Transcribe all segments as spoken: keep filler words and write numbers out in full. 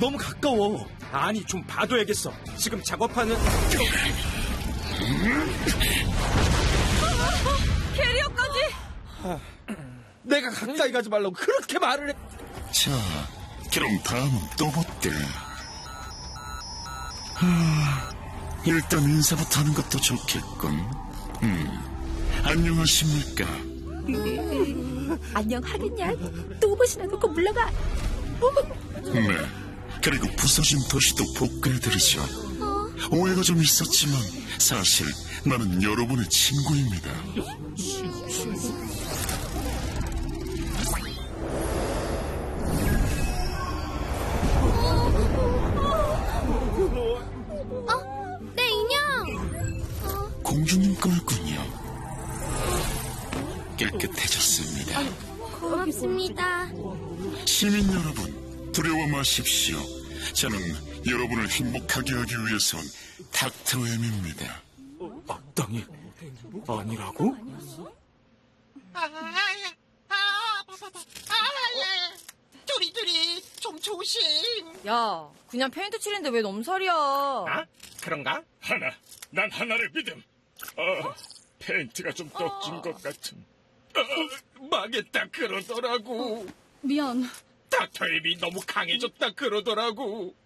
너무 가까워. 아니, 좀 봐둬야겠어. 지금 작업하는... 캐리어까지! 아, 내가 가까이 가지 말라고 그렇게 말을 해. 자, 그럼 다음은 또봇들. 아, 일단 인사부터 하는 것도 좋겠군. 음, 안녕하십니까? 안녕하겠냐? 또봇이나 놓고 물러가. 네, 그리고 부서진 도시도 복구해드리죠. 어? 오해가 좀 있었지만 사실 나는 여러분의 친구입니다. 어? 내 인형! 공주님 거였군요. 깨끗해졌습니다. 고맙습니다. 시민 여러분, 두려워 마십시오. 저는 여러분을 행복하게 하기 위해서 온 닥터엠입니다. 악당이 아니라고? 두리두리 좀 조심. 야, 그냥 페인트 칠인데 왜 넘살이야? 아? 그런가? 하나, 난 하나를 믿음. 아, 페인트가 좀 떡진 것 같은. 아, 망했다 그러더라고. 미안. 닥터엠이 너무 강해졌다 그러더라고.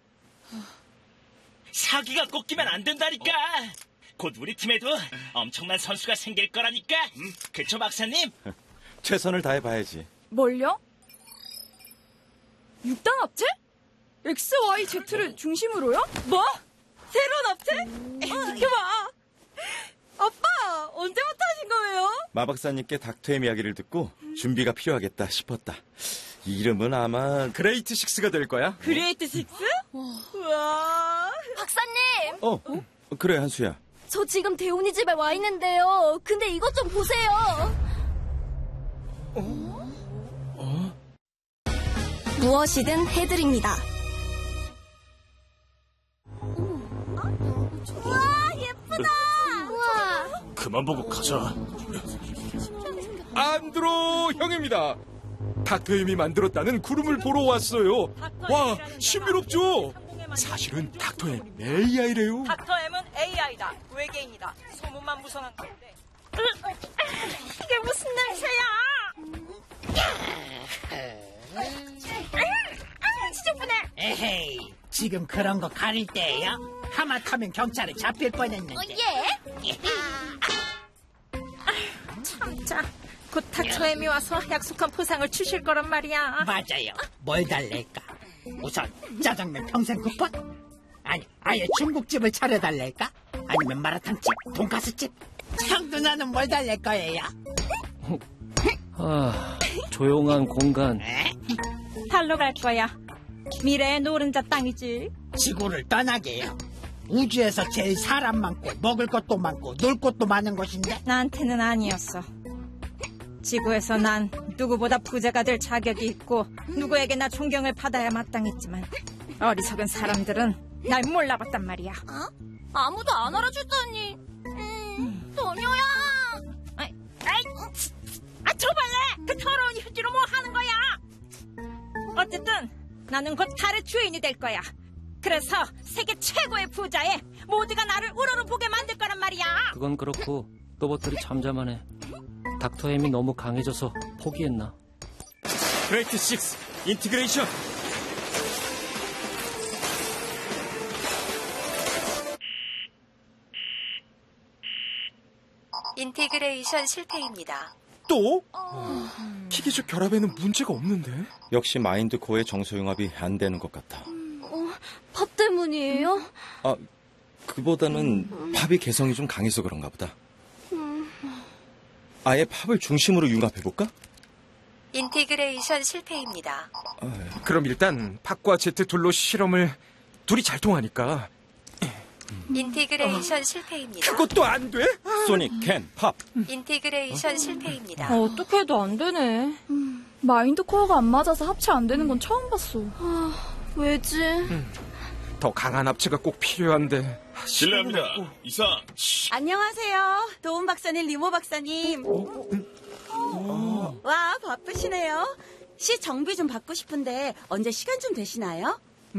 사기가 꺾이면 안 된다니까. 곧 우리 팀에도 엄청난 선수가 생길 거라니까. 음, 그쵸 박사님? 최선을 다해봐야지. 뭘요? 육 단 합체? 엑스, 와이, 제트를 중심으로요? 뭐? 새로운 합체? 지켜봐. 아빠, 언제부터 하신 거예요? 마박사님께 닥터엠 이야기를 듣고 준비가 필요하겠다 싶었다. 이름은 아마 그레이트 식스가 될 거야. 그레이트 식스? 우와. 박사님! 어, 그래 한수야. 저 지금 대훈이 집에 와 있는데요. 근데 이것 좀 보세요. 어? 어? 무엇이든 해드립니다. 우와, 예쁘다. 우와. 그만 보고 가자. 안드로 형입니다. 닥터엠이 만들었다는 구름을 보러 왔어요. 와, 신비롭죠? 사실은 닥터엠 에이아이래요. 닥터엠은 에이아이다. 외계인이다. 소문만 무성한 건데. 이게 무슨 냄새야? 아, 지저분해. 에헤이, 지금 그런 거 가릴 때예요? 하마터면 경찰에 잡힐 뻔했는데. 어, 예? 참자. 곧 닥터엠이 와서 약속한 포상을 주실 거란 말이야. 맞아요. 뭘 달랠까? 우선 짜장면 평생 쿠폰? 아니, 아예 중국집을 차려달랠까? 아니면 마라탕집, 돈가스집? 형 누나는 뭘 달랠 거예요? 아, 조용한 공간. 에? 달러 갈 거야. 미래의 노른자 땅이지. 지구를 떠나게요. 우주에서 제일 사람 많고 먹을 것도 많고 놀 것도 많은 곳인데. 나한테는 아니었어. 지구에서 난 누구보다 부자가 될 자격이 있고 누구에게나 존경을 받아야 마땅했지만 어리석은 사람들은 날 몰라봤단 말이야. 어? 아무도 안 알아주다니. 음, 도녀야. 아이, 아이, 아, 줘발래! 그 더러운 휴지로 뭐 하는 거야? 어쨌든 나는 곧 달의 주인이 될 거야. 그래서 세계 최고의 부자에 모두가 나를 우러러 보게 만들 거란 말이야. 그건 그렇고 로봇들이 잠잠하네. 닥터엠이 너무 강해져서 포기했나? 그레이트 식스 인티그레이션. 인티그레이션 실패입니다. 또? 어... 기계적 결합에는 문제가 없는데? 역시 마인드 코어의 정서융합이 안 되는 것 같아. 음, 어, 팝 때문이에요? 아, 그보다는 음. 팝이 개성이 좀 강해서 그런가 보다. 음. 아예 팝을 중심으로 융합해볼까? 인티그레이션 실패입니다. 아, 그럼 일단 팝과 제트 둘로 실험을. 둘이 잘 통하니까. 인티그레이션 어. 실패입니다. 그것도 안 돼? 소닉, 캔, 팝. 인티그레이션 어? 실패입니다. 어, 어떻게 해도 안 되네. 음, 마인드 코어가 안 맞아서 합체 안 되는 건 처음 봤어. 아, 왜지? 음, 더 강한 합체가 꼭 필요한데. 실례합니다. 이상. 안녕하세요. 도움 박사님, 리모 박사님. 어? 어? 와, 바쁘시네요. 시 정비 좀 받고 싶은데 언제 시간 좀 되시나요?